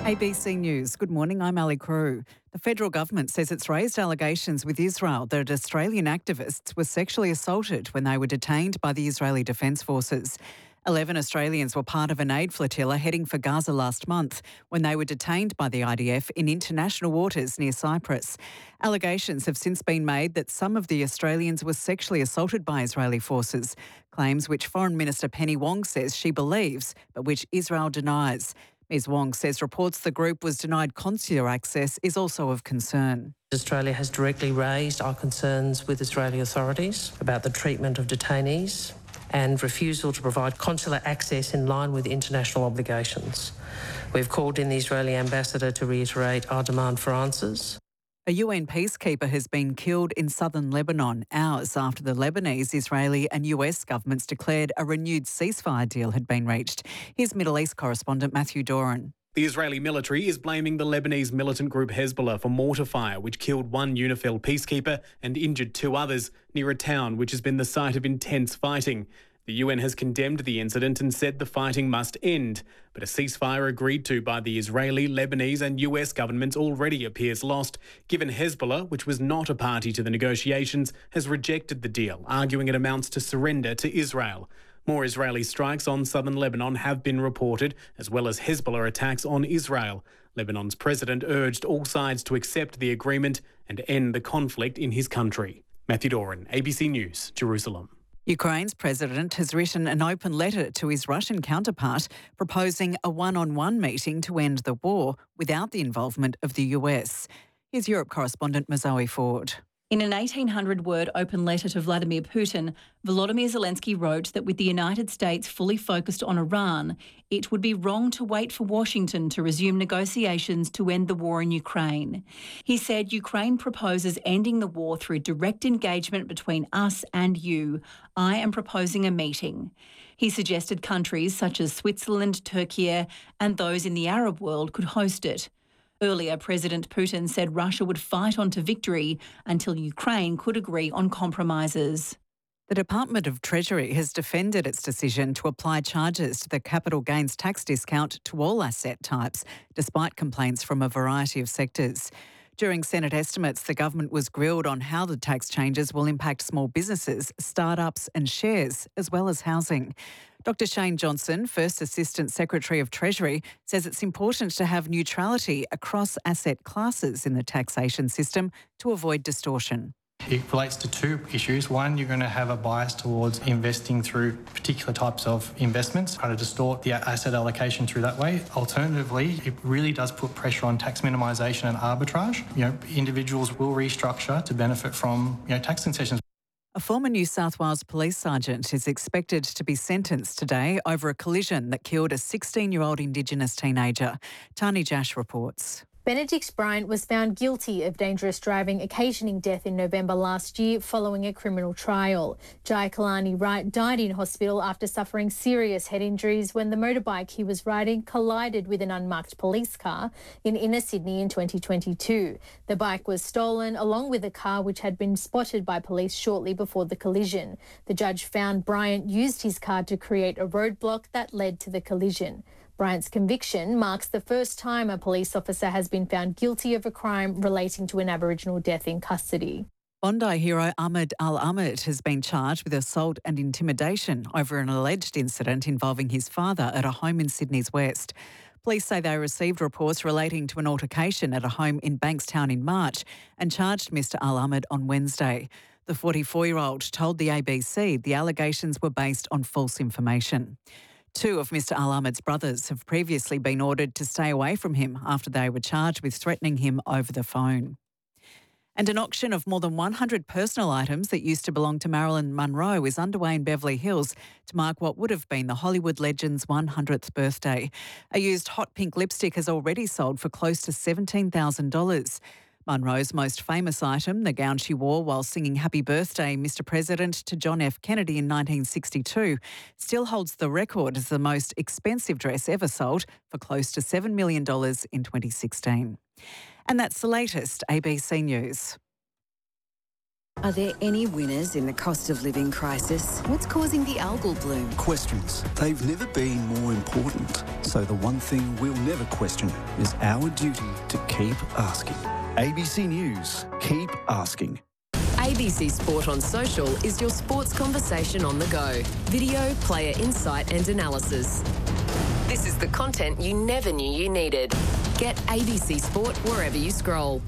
ABC News. Good morning, I'm Ali Crew. The federal government says it's raised allegations with Israel that Australian activists were sexually assaulted when they were detained by the Israeli Defence Forces. 11 Australians were part of an aid flotilla heading for Gaza last month when they were detained by the IDF in international waters near Cyprus. Allegations have since been made that some of the Australians were sexually assaulted by Israeli forces, claims which Foreign Minister Penny Wong says she believes, but which Israel denies. Ms Wong says reports the group was denied consular access is also of concern. Australia has directly raised our concerns with Israeli authorities about the treatment of detainees and refusal to provide consular access in line with international obligations. We've called in the Israeli ambassador to reiterate our demand for answers. A UN peacekeeper has been killed in southern Lebanon hours after the Lebanese, Israeli and US governments declared a renewed ceasefire deal had been reached. Here's Middle East correspondent Matthew Doran. The Israeli military is blaming the Lebanese militant group Hezbollah for mortar fire, which killed one UNIFIL peacekeeper and injured two others near a town which has been the site of intense fighting. The UN has condemned the incident and said the fighting must end, but a ceasefire agreed to by the Israeli, Lebanese and US governments already appears lost, given Hezbollah, which was not a party to the negotiations, has rejected the deal, arguing it amounts to surrender to Israel. More Israeli strikes on southern Lebanon have been reported, as well as Hezbollah attacks on Israel. Lebanon's president urged all sides to accept the agreement and end the conflict in his country. Matthew Doran, ABC News, Jerusalem. Ukraine's president has written an open letter to his Russian counterpart proposing a one-on-one meeting to end the war without the involvement of the US. Here's Europe correspondent Mazoe Ford. In an 1,800-word open letter to Vladimir Putin, Volodymyr Zelensky wrote that with the United States fully focused on Iran, it would be wrong to wait for Washington to resume negotiations to end the war in Ukraine. He said Ukraine proposes ending the war through direct engagement between us and you. I am proposing a meeting. He suggested countries such as Switzerland, Turkey, and those in the Arab world could host it. Earlier, President Putin said Russia would fight on to victory until Ukraine could agree on compromises. The Department of Treasury has defended its decision to apply charges to the capital gains tax discount to all asset types, despite complaints from a variety of sectors. During Senate estimates, the government was grilled on how the tax changes will impact small businesses, startups and shares, as well as housing. Dr Shane Johnson, First Assistant Secretary of Treasury, says it's important to have neutrality across asset classes in the taxation system to avoid distortion. It relates to two issues. One, you're going to have a bias towards investing through particular types of investments, trying to distort the asset allocation through that way. Alternatively, it really does put pressure on tax minimisation and arbitrage. Individuals will restructure to benefit from tax concessions. A former New South Wales police sergeant is expected to be sentenced today over a collision that killed a 16-year-old Indigenous teenager. Tani Jash reports. Benedict Bryant was found guilty of dangerous driving occasioning death in November last year following a criminal trial. Jai Kalani Wright died in hospital after suffering serious head injuries when the motorbike he was riding collided with an unmarked police car in inner Sydney in 2022. The bike was stolen along with a car which had been spotted by police shortly before the collision. The judge found Bryant used his car to create a roadblock that led to the collision. Bryant's conviction marks the first time a police officer has been found guilty of a crime relating to an Aboriginal death in custody. Bondi hero Ahmed Al-Ahmed has been charged with assault and intimidation over an alleged incident involving his father at a home in Sydney's West. Police say they received reports relating to an altercation at a home in Bankstown in March and charged Mr Al-Ahmed on Wednesday. The 44-year-old told the ABC the allegations were based on false information. Two of Mr Al-Ahmed's brothers have previously been ordered to stay away from him after they were charged with threatening him over the phone. And an auction of more than 100 personal items that used to belong to Marilyn Monroe is underway in Beverly Hills to mark what would have been the Hollywood legend's 100th birthday. A used hot pink lipstick has already sold for close to $17,000. Monroe's most famous item, the gown she wore while singing Happy Birthday, Mr President to John F Kennedy in 1962, still holds the record as the most expensive dress ever sold for close to $7 million in 2016. And that's the latest ABC News. Are there any winners in the cost of living crisis? What's causing the algal bloom? Questions. They've never been more important. So the one thing we'll never question is our duty to keep asking. ABC News. Keep asking. ABC Sport on Social is your sports conversation on the go. Video, player insight and analysis. This is the content you never knew you needed. Get ABC Sport wherever you scroll.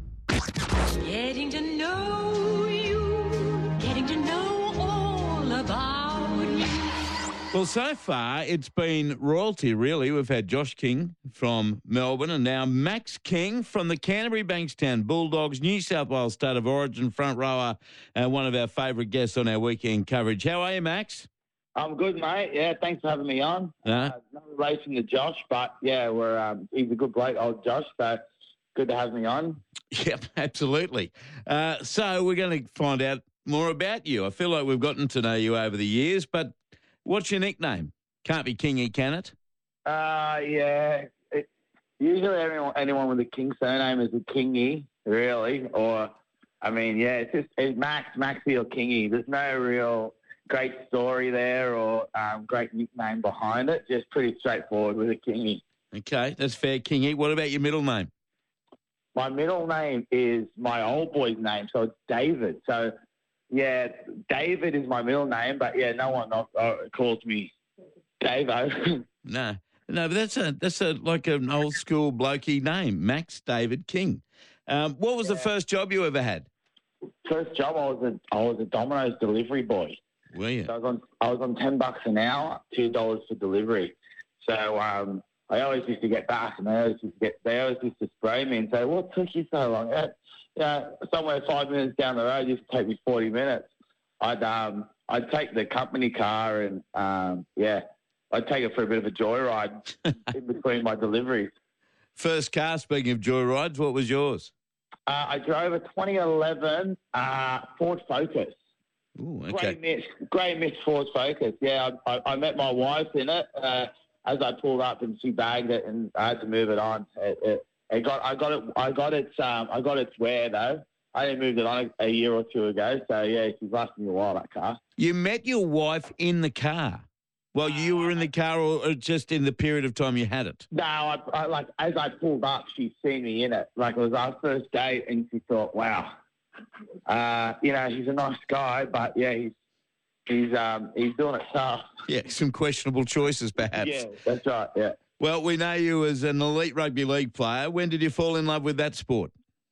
Getting to know you, getting to know all about you. Well, so far it's been royalty, really. We've had Josh King from Melbourne and now Max King from the Canterbury Bankstown Bulldogs, New South Wales State of Origin front rower, and one of our favourite guests on our weekend coverage. How are you, Max? I'm good, mate. Yeah, thanks for having me on. No relation to Josh, but yeah, he's a good bloke, old Josh, so good to have me on. Yep, absolutely. So we're going to find out more about you. I feel like we've gotten to know you over the years, but what's your nickname? Can't be Kingy, can it? Yeah. Usually anyone with a King surname is a Kingy, really. Or, I mean, yeah, it's Maxie or Kingy. There's no real great story there or great nickname behind it. Just pretty straightforward with a Kingy. Okay, that's fair, Kingy. What about your middle name? My middle name is my old boy's name, so it's David. So, yeah, David is my middle name, but, yeah, no one calls me Davo. No, but that's like an old school blokey name, Max David King. What was the first job you ever had? First job, I was a Domino's delivery boy. Were you? So I was on $10 an hour, $2 for delivery. So I always used to get back, and they always used to spray me and say, "What took you so long?" Somewhere 5 minutes down the road used to take me 40 minutes. I'd take the company car and I'd take it for a bit of a joyride in between my deliveries. First car, speaking of joyrides, what was yours? I drove a 2011 Ford Focus. Ooh, okay. Grey mist Ford Focus. Yeah, I met my wife in it as I pulled up, and she bagged it, and I had to move it on. I got its wear though. I only moved it on a year or two ago, so yeah, she's lasted me a while, that car. You met your wife in the car? Well, you were in the car, or just in the period of time you had it? No, I as I pulled up, she'd seen me in it. Like, it was our first date, and she thought, wow, he's a nice guy, but yeah, he's doing it tough. Yeah, some questionable choices, perhaps. Yeah, that's right. Yeah. Well, we know you as an elite rugby league player. When did you fall in love with that sport?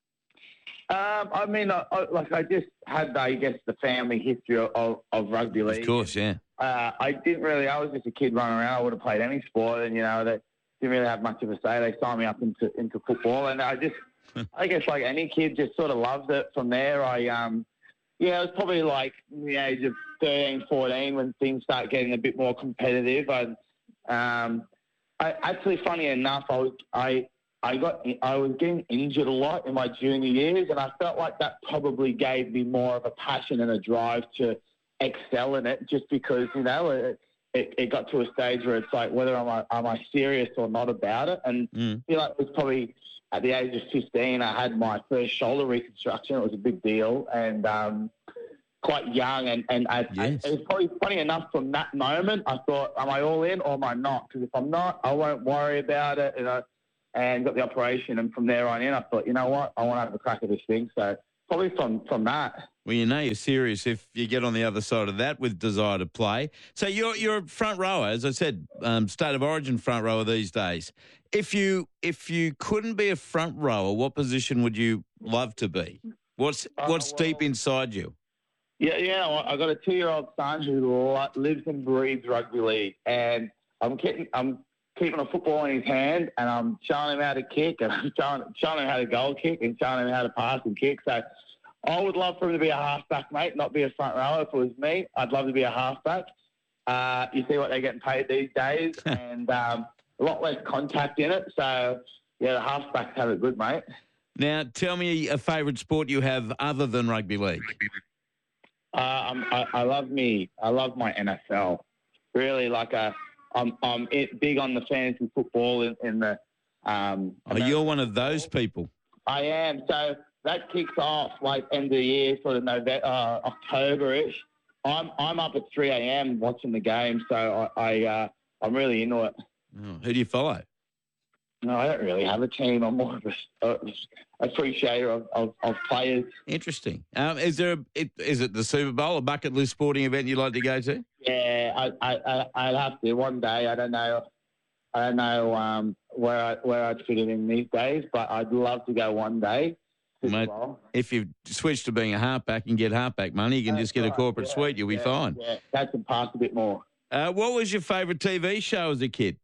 I mean, I just had, I guess, the family history of rugby league. Of course, yeah. I was just a kid running around. I would have played any sport, and, they didn't really have much of a say. They signed me up into football, and I guess like any kid, just sort of loved it from there. It was probably like the age of 13, 14 when things start getting a bit more competitive. I actually, funny enough, I was getting injured a lot in my junior years, and I felt like that probably gave me more of a passion and a drive to excel in it, just because it got to a stage where it's like, whether am I serious or not about it, and it was probably at the age of 15 I had my first shoulder reconstruction. It was a big deal, and quite young, and it was probably, funny enough, from that moment I thought, am I all in or am I not? Because if I'm not, I won't worry about it, and got the operation, and from there on in I thought, you know what, I want to have a crack at this thing. So probably from that. Well, you're serious if you get on the other side of that with desire to play. So you're a front rower, as I said, State of Origin front rower these days. If you couldn't be a front rower, what position would you love to be? What's deep inside you? Yeah, I got a 2-year-old son who lives and breathes rugby league, and I'm keeping a football in his hand, and I'm showing him how to kick, and I'm showing him how to goal kick, and showing him how to pass and kick. So I would love for him to be a halfback, mate, not be a front rower. If it was me, I'd love to be a halfback. You see what they're getting paid these days, and a lot less contact in it. So, yeah, the halfbacks have it good, mate. Now, tell me a favourite sport you have other than rugby league. I love my NFL. Really, I'm big on the fantasy football in the. You're one of those people. I am. So that kicks off like end of the year, sort of November, October-ish. I'm up at 3 a.m. watching the game, so I'm really into it. Oh, who do you follow? No, I don't really have a team. I'm more of a appreciator of players. Interesting. Is it the Super Bowl, a bucket list sporting event you'd like to go to? Yeah, I'd have to one day. I don't know where I'd fit it in these days, but I'd love to go one day. Mate, if you switch to being a halfback and get halfback money, you can just get a corporate suite. You'll be fine. Yeah, that can pass a bit more. What was your favourite TV show as a kid?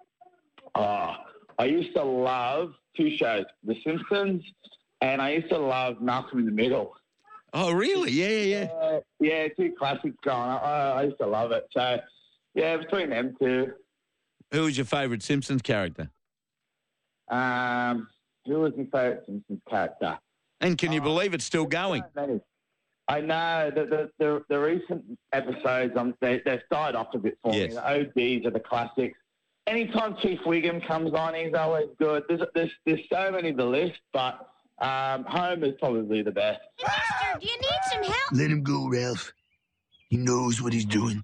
I used to love two shows, The Simpsons, and I used to love Malcolm in the Middle. Oh, really? Yeah. Yeah, two classics going. I used to love it. So, yeah, between them two. Who was your favourite Simpsons character? Who was my favourite Simpsons character? And can you believe it's still going? I know. The recent episodes, they've started off a bit for me. The OGs are the classics. Anytime Chief Wiggum comes on, he's always good. There's so many to list, but Homer's probably the best. Buster, do you need some help? Let him go, Ralph. He knows what he's doing.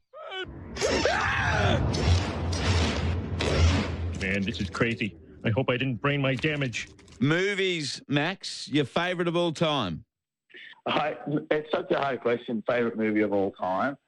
Man, this is crazy. I hope I didn't brain my damage. Movies, Max, your favourite of all time? It's such a hard question, favourite movie of all time.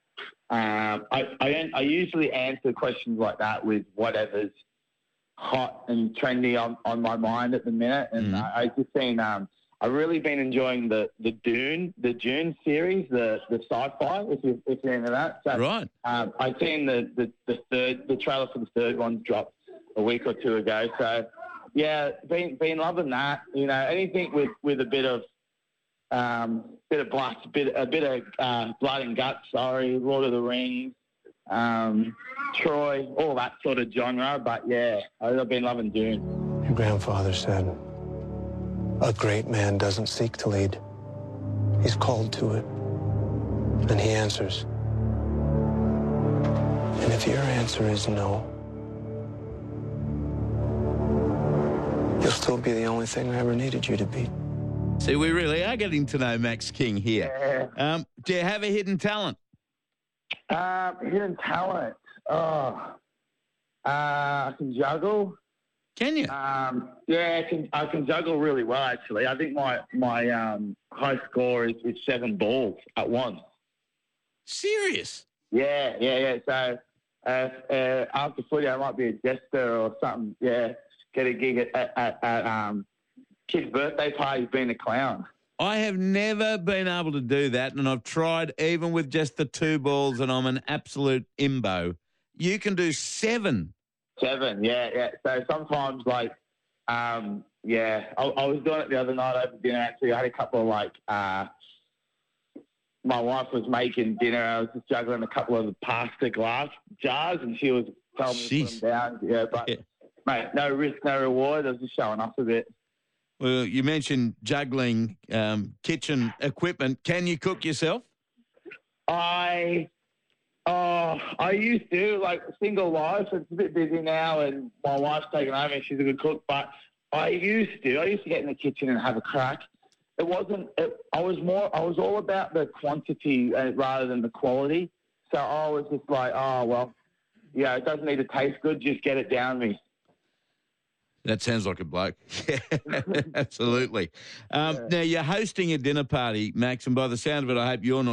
I usually answer questions like that with whatever's hot and trendy on my mind at the minute. And I've just seen, I've really been enjoying the Dune series, the sci-fi, if you're into that. So, right. I've seen the trailer for the third one dropped a week or two ago. So, yeah, been loving that. You know, anything with a bit of blood, a bit of blood and guts. Sorry, Lord of the Rings, Troy, all that sort of genre. But yeah, I've been loving Dune. Your grandfather said, "A great man doesn't seek to lead; he's called to it." And he answers. And if your answer is no, you'll still be the only thing I ever needed you to be. See, we really are getting to know Max King here. Yeah. Do you have a hidden talent? Hidden talent? I can juggle. Can you? Yeah, I can juggle really well, actually. I think my high score is 7 balls at once. Serious? Yeah. So after footy, I might be a jester or something. Yeah, get a gig at kids' birthday parties being a clown. I have never been able to do that, and I've tried even with just the 2 balls, and I'm an absolute imbo. You can do 7. 7, yeah. So sometimes, like, I was doing it the other night over dinner, actually. I had a couple of, like, my wife was making dinner. I was just juggling a couple of the pasta glass jars, and she was telling me to put them down. Yeah, but, mate, no risk, no reward. I was just showing off a bit. Well, you mentioned juggling kitchen equipment. Can you cook yourself? I used to, like, single life. It's a bit busy now, and my wife's taken over and she's a good cook, but I used to get in the kitchen and have a crack. I was all about the quantity rather than the quality. So I was just like, it doesn't need to taste good, just get it down me. That sounds like a bloke. Yeah, absolutely. Now, you're hosting a dinner party, Max, and by the sound of it, I hope you're not